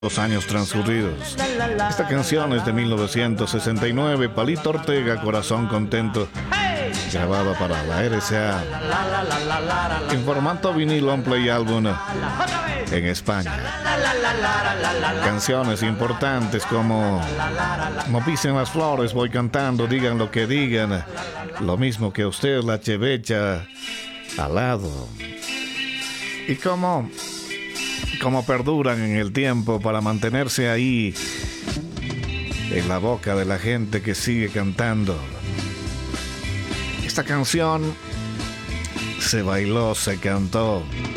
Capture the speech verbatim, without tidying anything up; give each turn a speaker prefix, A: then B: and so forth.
A: Los años transcurridos. Esta canción es de mil novecientos sesenta y nueve, Palito Ortega, Corazón Contento, grabada para la R C A en formato vinil on play álbum en España. Canciones importantes como No pisen las flores, voy cantando, digan lo que digan, lo mismo que usted, la chevecha al lado. Y como como perduran en el tiempo para mantenerse ahí en la boca de la gente que sigue cantando. Esta canción se bailó, se cantó